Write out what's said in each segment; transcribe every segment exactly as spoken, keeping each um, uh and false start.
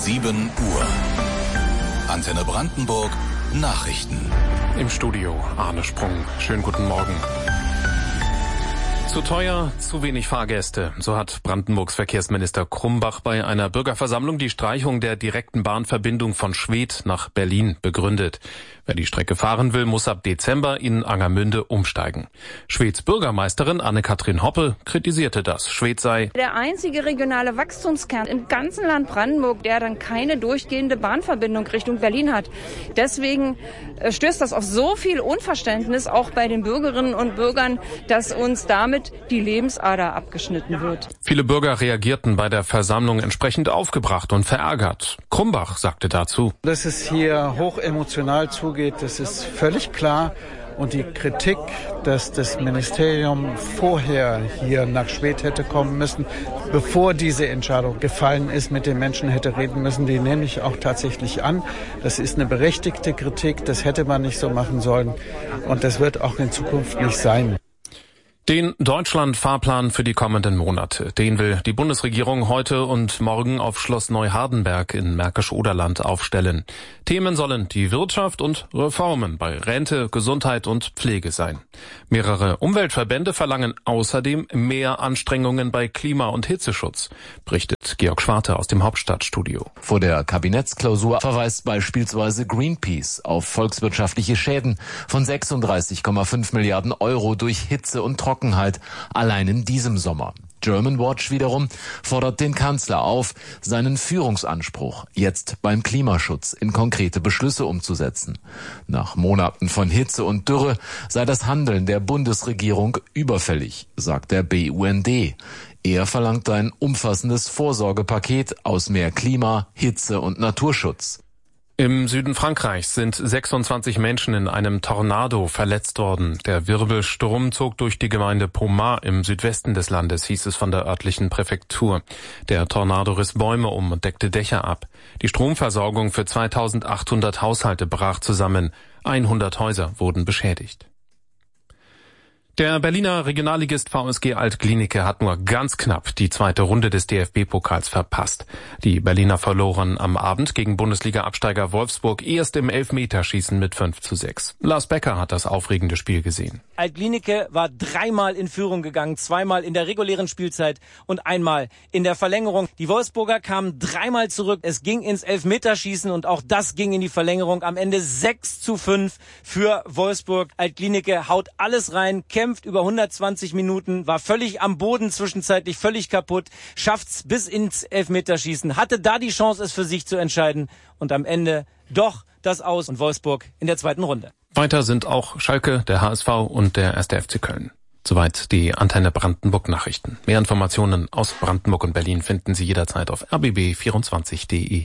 sieben Uhr. Antenne Brandenburg Nachrichten. Im Studio Arne Sprung. Schönen guten Morgen. Zu teuer, zu wenig Fahrgäste. So hat Brandenburgs Verkehrsminister Krumbach bei einer Bürgerversammlung die Streichung der direkten Bahnverbindung von Schwedt nach Berlin begründet. Wer die Strecke fahren will, muss ab Dezember in Angermünde umsteigen. Schweds Bürgermeisterin Anne-Kathrin Hoppe kritisierte das. Schwedt sei der einzige regionale Wachstumskern im ganzen Land Brandenburg, der dann keine durchgehende Bahnverbindung Richtung Berlin hat. Deswegen stößt das auf so viel Unverständnis auch bei den Bürgerinnen und Bürgern, dass uns damit die Lebensader abgeschnitten wird. Viele Bürger reagierten bei der Versammlung entsprechend aufgebracht und verärgert. Krumbach sagte dazu: Dass es hier hoch emotional zugeht, das ist völlig klar. Und die Kritik, dass das Ministerium vorher hier nach Schwedt hätte kommen müssen, bevor diese Entscheidung gefallen ist, mit den Menschen hätte reden müssen, die nehme ich auch tatsächlich an. Das ist eine berechtigte Kritik, das hätte man nicht so machen sollen. Und das wird auch in Zukunft nicht sein. Den Deutschland-Fahrplan für die kommenden Monate, den will die Bundesregierung heute und morgen auf Schloss Neuhardenberg in Märkisch-Oderland aufstellen. Themen sollen die Wirtschaft und Reformen bei Rente, Gesundheit und Pflege sein. Mehrere Umweltverbände verlangen außerdem mehr Anstrengungen bei Klima- und Hitzeschutz, berichtet Georg Schwarte aus dem Hauptstadtstudio. Vor der Kabinettsklausur verweist beispielsweise Greenpeace auf volkswirtschaftliche Schäden von sechsunddreißig Komma fünf Milliarden Euro durch Hitze und Trockenheit allein in diesem Sommer. Germanwatch wiederum fordert den Kanzler auf, seinen Führungsanspruch jetzt beim Klimaschutz in konkrete Beschlüsse umzusetzen. Nach Monaten von Hitze und Dürre sei das Handeln der Bundesregierung überfällig, sagt der B U N D. Er verlangt ein umfassendes Vorsorgepaket aus mehr Klima, Hitze und Naturschutz. Im Süden Frankreichs sind sechsundzwanzig Menschen in einem Tornado verletzt worden. Der Wirbelsturm zog durch die Gemeinde Pomar im Südwesten des Landes, hieß es von der örtlichen Präfektur. Der Tornado riss Bäume um und deckte Dächer ab. Die Stromversorgung für zweitausendachthundert Haushalte brach zusammen. hundert Häuser wurden beschädigt. Der Berliner Regionalligist V S G Alt-Glienicke hat nur ganz knapp die zweite Runde des D F B-Pokals verpasst. Die Berliner verloren am Abend gegen Bundesliga-Absteiger Wolfsburg erst im Elfmeterschießen mit fünf zu sechs. Lars Becker hat das aufregende Spiel gesehen. Alt-Glienicke war dreimal in Führung gegangen, zweimal in der regulären Spielzeit und einmal in der Verlängerung. Die Wolfsburger kamen dreimal zurück, es ging ins Elfmeterschießen und auch das ging in die Verlängerung. Am Ende sechs zu fünf für Wolfsburg. Alt-Glienicke haut alles rein, kämpft über hundertzwanzig Minuten, war völlig am Boden zwischenzeitlich, völlig kaputt, schafft's bis ins Elfmeterschießen, hatte da die Chance, es für sich zu entscheiden und am Ende doch das Aus und Wolfsburg in der zweiten Runde. Weiter sind auch Schalke, der H S V und der erste F C Köln. Soweit die Antenne Brandenburg Nachrichten. Mehr Informationen aus Brandenburg und Berlin finden Sie jederzeit auf r b b vierundzwanzig punkt d e.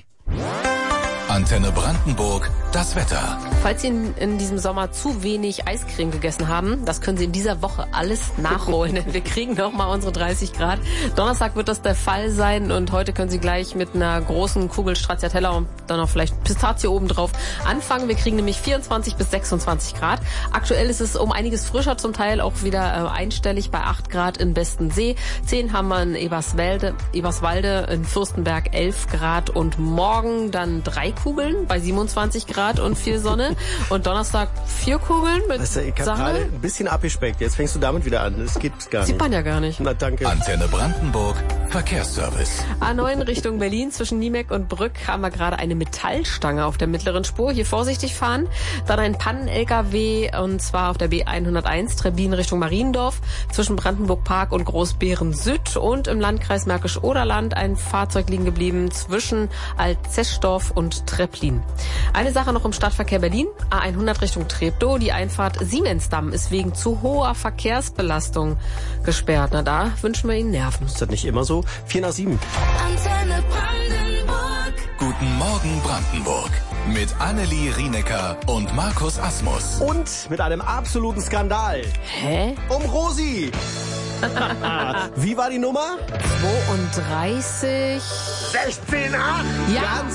Antenne Brandenburg, das Wetter. Falls Sie in, in diesem Sommer zu wenig Eiscreme gegessen haben, das können Sie in dieser Woche alles nachholen. Wir kriegen noch mal unsere dreißig Grad. Donnerstag wird das der Fall sein und heute können Sie gleich mit einer großen Kugel Stracciatella und dann noch vielleicht Pistazie oben drauf anfangen. Wir kriegen nämlich vierundzwanzig bis sechsundzwanzig Grad. Aktuell ist es um einiges frischer, zum Teil auch wieder äh, einstellig bei acht Grad in Bestensee. zehn haben wir in Eberswalde, Eberswalde, in Fürstenberg elf Grad und morgen dann drei Kugeln bei siebenundzwanzig Grad und viel Sonne. Und Donnerstag vier Kugeln mit weißt du, ich habe gerade ein bisschen abgespeckt. Jetzt fängst du damit wieder an. Das geht gar nicht. Sieht man ja gar nicht. Na, danke. Antenne Brandenburg, Verkehrsservice. A neun Richtung Berlin zwischen Niemeck und Brück haben wir gerade eine Metallstange auf der mittleren Spur. Hier vorsichtig fahren. Dann ein Pannen-L K W und zwar auf der B hunderteins Trebbin Richtung Mariendorf zwischen Brandenburg Park und Großbeeren Süd. Und im Landkreis Märkisch-Oderland ein Fahrzeug liegen geblieben zwischen Altzeschdorf und Treplin. Eine Sache noch im Stadtverkehr Berlin. A hundert Richtung Treptow. Die Einfahrt Siemensdamm ist wegen zu hoher Verkehrsbelastung gesperrt. Na, da wünschen wir Ihnen Nerven. Ist das nicht immer so? vier nach sieben. Antenne Brandenburg. Guten Morgen Brandenburg. Mit Annelie Rienecker und Markus Asmus. Und mit einem absoluten Skandal. Hä? Um Rosi. Wie war die Nummer? zweiunddreißig. sechzehn acht. Ja. Ganz